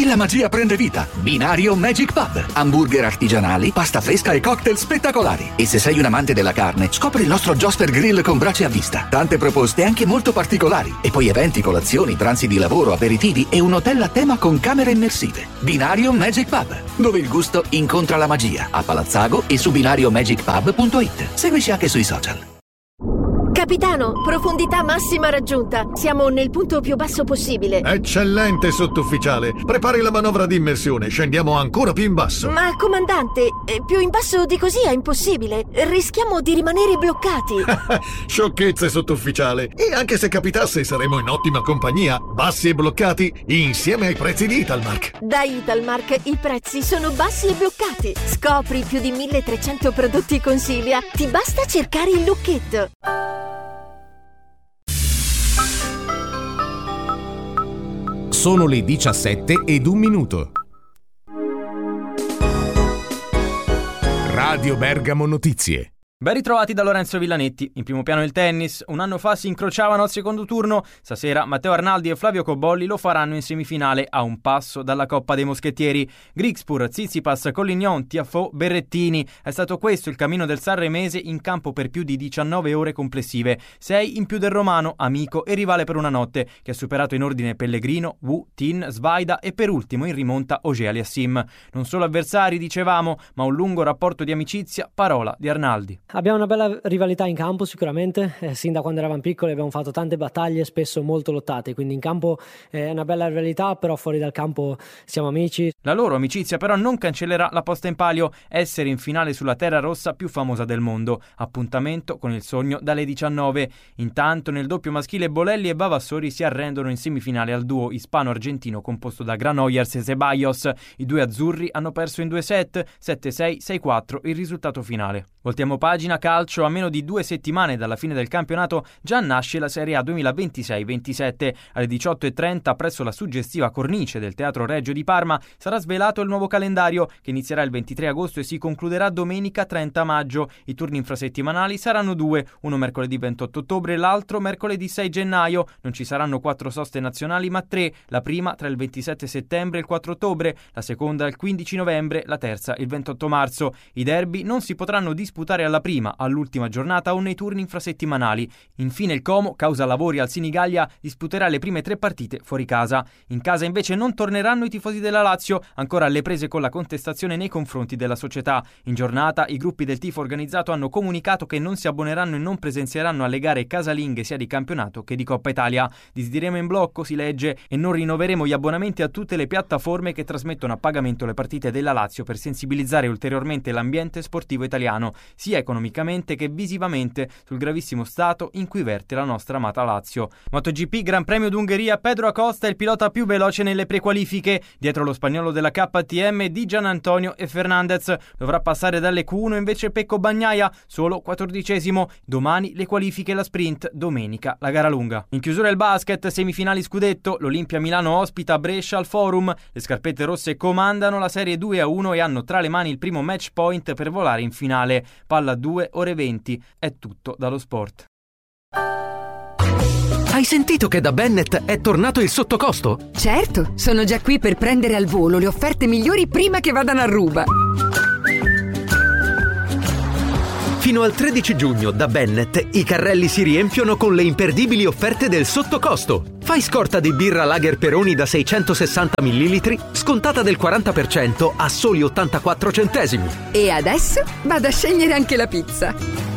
Qui la magia prende vita. Binario Magic Pub. Hamburger artigianali, pasta fresca e cocktail spettacolari. E se sei un amante della carne, scopri il nostro Joster Grill con braci a vista. Tante proposte anche molto particolari. E poi eventi, colazioni, pranzi di lavoro, aperitivi e un hotel a tema con camere immersive. Binario Magic Pub, dove il gusto incontra la magia. A Palazzago e su binariomagicpub.it. Seguici anche sui social. Capitano, profondità massima raggiunta. Siamo nel punto più basso possibile. Eccellente, sottufficiale. Prepari la manovra di immersione. Scendiamo ancora più in basso. Ma, comandante, più in basso di così è impossibile. Rischiamo di rimanere bloccati. Sciocchezze, sottufficiale. E anche se capitasse, saremo in ottima compagnia. Bassi e bloccati, insieme ai prezzi di Italmark. Da Italmark i prezzi sono bassi e bloccati. Scopri più di 1300 prodotti Consiglia. Ti basta cercare il lucchetto. Sono le 17:01. Radio Bergamo Notizie. Ben ritrovati da Lorenzo Villanetti. In primo piano il tennis. Un anno fa si incrociavano al secondo turno. Stasera Matteo Arnaldi e Flavio Cobolli lo faranno in semifinale a un passo dalla Coppa dei Moschettieri. Grigspur, Tsitsipas, Collignon, Tiafoe, Berrettini. È stato questo il cammino del sanremese in campo per più di 19 ore complessive. 6 in più del romano, amico e rivale per una notte, che ha superato in ordine Pellegrino, Wu, Tin, Svaida e per ultimo in rimonta Auger-Aliassime. Non solo avversari, dicevamo, ma un lungo rapporto di amicizia, parola di Arnaldi. Abbiamo una bella rivalità in campo sicuramente, sin da quando eravamo piccoli abbiamo fatto tante battaglie, spesso molto lottate, quindi in campo è una bella rivalità, però fuori dal campo siamo amici. La loro amicizia però non cancellerà la posta in palio, essere in finale sulla terra rossa più famosa del mondo, appuntamento con il sogno dalle 19. Intanto nel doppio maschile Bolelli e Vavassori si arrendono in semifinale al duo ispano-argentino composto da Granollers e Ceballos. I due azzurri hanno perso in 2 set, 7-6, 6-4 il risultato finale. Voltiamo pagina calcio. A meno di 2 settimane dalla fine del campionato già nasce la Serie A 2026-27. Alle 18:30 presso la suggestiva cornice del Teatro Regio di Parma sarà svelato il nuovo calendario che inizierà il 23 agosto e si concluderà domenica 30 maggio. I turni infrasettimanali saranno 2, uno mercoledì 28 ottobre e l'altro mercoledì 6 gennaio. Non ci saranno 4 soste nazionali ma 3, la prima tra il 27 settembre e il 4 ottobre, la seconda il 15 novembre, la terza il 28 marzo. I derby non si potranno disputare alla prima, all'ultima giornata o nei turni infrasettimanali. Infine il Como, causa lavori al Sinigallia, disputerà le prime 3 partite fuori casa. In casa invece non torneranno i tifosi della Lazio, ancora alle prese con la contestazione nei confronti della società. In giornata i gruppi del tifo organizzato hanno comunicato che non si abboneranno e non presenzieranno alle gare casalinghe sia di campionato che di Coppa Italia. Disdiremo in blocco, si legge, e non rinnoveremo gli abbonamenti a tutte le piattaforme che trasmettono a pagamento le partite della Lazio per sensibilizzare ulteriormente l'ambiente sportivo italiano, sia economicamente che visivamente, sul gravissimo stato in cui verte la nostra amata Lazio. MotoGP Gran Premio d'Ungheria, Pedro Acosta è il pilota più veloce nelle prequalifiche. Dietro lo spagnolo della KTM di Gianantonio e Fernandez. Dovrà passare dalle Q1 invece Pecco Bagnaia, solo 14esimo. Domani le qualifiche e la sprint, domenica la gara lunga. In chiusura il basket, semifinali scudetto, l'Olimpia Milano ospita Brescia al Forum. Le scarpette rosse comandano la serie 2-1 e hanno tra le mani il primo match point per volare in finale. Palla 2 ore 20. È tutto dallo sport. Hai sentito che da Bennett è tornato il sottocosto? Certo, sono già qui per prendere al volo le offerte migliori prima che vadano a ruba. Fino al 13 giugno da Bennett i carrelli si riempiono con le imperdibili offerte del sottocosto. Fai scorta di birra Lager Peroni da 660 ml, scontata del 40% a soli 84 centesimi. E adesso vado a scegliere anche la pizza.